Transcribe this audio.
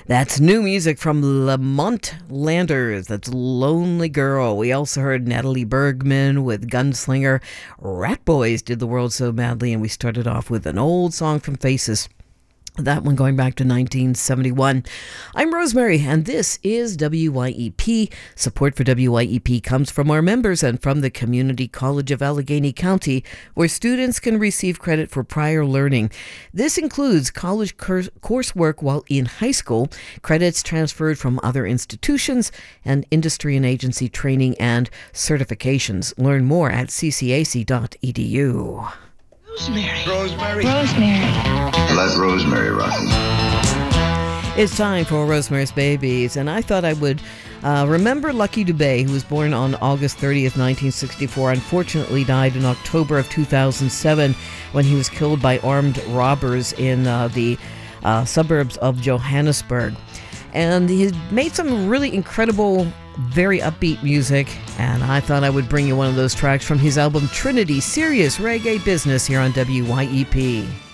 That's new music from Lamont Landers. That's Lonely Girl. We also heard Natalie Bergman with Gunslinger. Rat Boys did The World So Madly, and we started off with an old song from Faces. That one going back to 1971. I'm Rosemary, and this is WYEP. Support for WYEP comes from our members and from the Community College of Allegheny County, where students can receive credit for prior learning. This includes college coursework while in high school, credits transferred from other institutions, and industry and agency training and certifications. Learn more at ccac.edu. Rosemary. Let Rosemary rock. It's time for Rosemary's Babies, and I thought I would remember Lucky Dubé, who was born on August 30th, 1964, unfortunately died in October of 2007 when he was killed by armed robbers in the suburbs of Johannesburg. And he made some really incredible, very upbeat music, and I thought I would bring you one of those tracks from his album Trinity, Serious Reggae Business, here on WYEP.